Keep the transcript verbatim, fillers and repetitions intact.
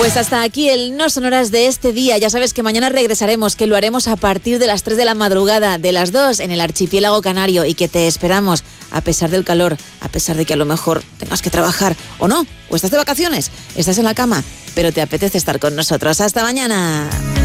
Pues hasta aquí el No Sonoras de este día. Ya sabes que mañana regresaremos, que lo haremos a partir de las tres de la madrugada, de las dos en el archipiélago canario, y que te esperamos a pesar del calor, a pesar de que a lo mejor tengas que trabajar o no, o estás de vacaciones, estás en la cama, pero te apetece estar con nosotros. ¡Hasta mañana!